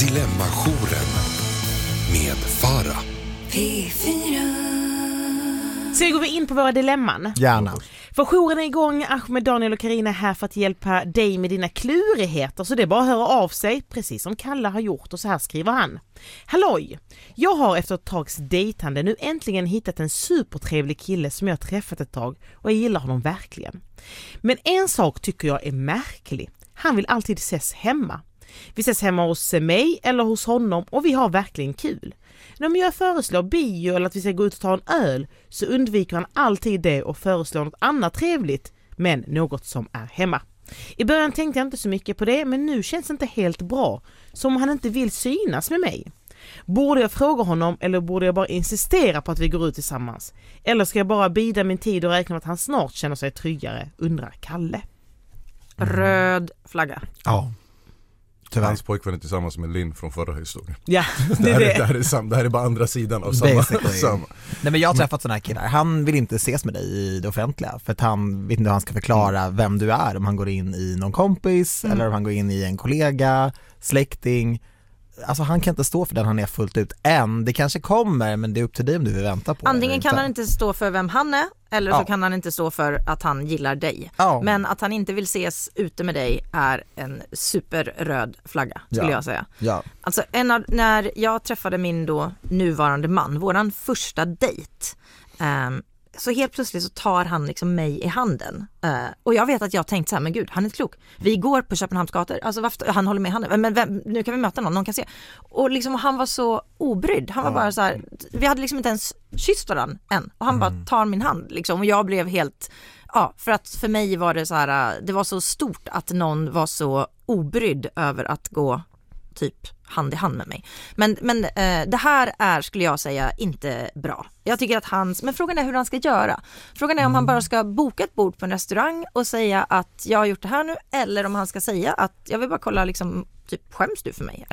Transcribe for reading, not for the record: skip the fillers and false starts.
Dilemma-jouren med Farah. P4. Så går vi in på våra dilemman. Gärna. För jouren är igång. Ahmed, Daniel och Karina är här för att hjälpa dig med dina klurigheter. Så det är bara att höra av sig, precis som Kalle har gjort. Och så här skriver han. Halloj! Jag har efter ett tags dejtande nu äntligen hittat en supertrevlig kille som jag har träffat ett tag. Och jag gillar honom verkligen. Men en sak tycker jag är märklig. Han vill alltid ses hemma. Vi ses hemma hos mig eller hos honom och vi har verkligen kul. När jag föreslår bio eller att vi ska gå ut och ta en öl så undviker han alltid det och föreslår något annat trevligt, men något som är hemma. I början tänkte jag inte så mycket på det, men nu känns det inte helt bra, som om han inte vill synas med mig. Borde jag fråga honom eller borde jag bara insistera på att vi går ut tillsammans? Eller ska jag bara bida min tid och räkna med att han snart känner sig tryggare, undrar Kalle. Röd flagga. Ja. Tyvärr. Hans pojkvän är tillsammans med Linn från förra historien. Ja, det här är bara andra sidan av samma. Nej, men jag har träffat såna här killar. Han vill inte ses med dig i det offentliga för att han vet inte hur han ska förklara vem du är, om han går in i någon kompis eller om han går in i en kollega, släkting. Alltså han kan inte stå för den han är fullt ut än. Det kanske kommer, men det är upp till dig om du vill vänta på. Antingen kan han inte stå för vem han är, eller så kan han inte stå för att han gillar dig. Men att han inte vill ses ute med dig är en superröd flagga, skulle jag säga. Alltså när jag träffade min då nuvarande man, våran första dejt, så helt plötsligt så tar han liksom mig i handen. Och jag vet att jag tänkt så här, men gud, han är klok. Vi går på Köpenhamns gator. Alltså varför, han håller med handen. Men nu kan vi möta någon kan se. Och liksom han var så obrydd. Han var bara så här, vi hade liksom inte ens kysst varandra än. Och han bara tar min hand liksom. Och jag blev helt, för att för mig var det så här, det var så stort att någon var så obrydd över att gå typ hand i hand med mig. Men det här är, skulle jag säga, inte bra. Jag tycker att men frågan är hur han ska göra. Frågan är om han bara ska boka ett bord på en restaurang och säga att jag har gjort det här nu, eller om han ska säga att jag vill bara kolla liksom, typ, skäms du för mig?